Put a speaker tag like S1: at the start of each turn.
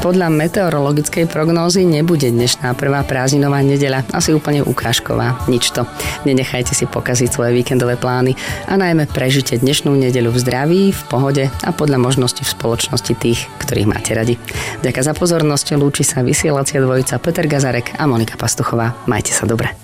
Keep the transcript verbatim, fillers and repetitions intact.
S1: Podľa meteorologickej prognózy nebude dnešná prvá prázdninová nedeľa asi úplne ukážková. Nič to. Nenechajte si pokaziť svoje víkendové plány a najmä prežite dnešnú nedeľu v zdraví, v pohode a podľa možnosti v spoločnosti tých, ktorých máte radi. Ďakujem za pozornosť, lúči sa vysielacia dvojica Peter Gazarek a Monika Pastuchová. Majte sa dobre.